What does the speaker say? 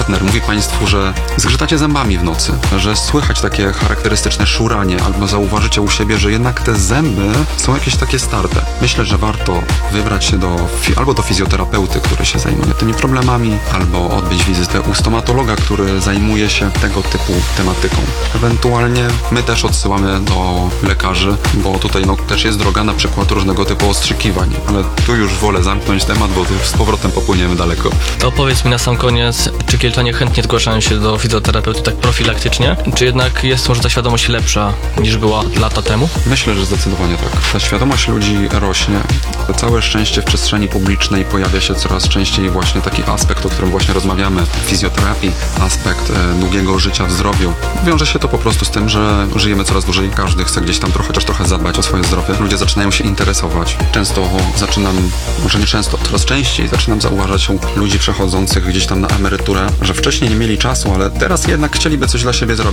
partner mówi Państwu, że zgrzytacie zębami w nocy, że słychać takie charakterystyczne szuranie, albo zauważycie u siebie, że jednak te zęby są jakieś takie starte, myślę, że warto wybrać się albo do fizjoterapeuty, który się zajmuje tymi problemami, albo odbyć wizytę u stomatologa, który zajmuje się tego typu tematyką. Ewentualnie my też odsyłamy do lekarzy, bo tutaj też jest droga na przykład różnego typu ostrzykiwań, ale tu już wolę zamknąć temat, bo tu z powrotem popłyniemy daleko. To powiedz mi na sam koniec, czy kielczanie chętnie zgłaszają się do fizjoterapeuty tak profilaktycznie, czy jednak jest może ta świadomość lepsza niż była lata temu? Myślę, że zdecydowanie tak. Ta świadomość ludzi rośnie. Całe szczęście w przestrzeni publicznej pojawia się coraz częściej właśnie taki aspekt, o którym właśnie rozmawiamy, fizjoterapii, aspekt długiego życia w zdrowiu. Wiąże się to po prostu z tym, że żyjemy coraz dłużej, każdy chce gdzieś tam chociaż trochę zadbać o swoje zdrowie. Ludzie zaczynają się interesować. Coraz częściej zaczynam zauważać u ludzi przechodzących gdzieś tam na emeryturę, że wcześniej nie mieli czasu, ale teraz jednak chcieliby coś dla siebie zrobić.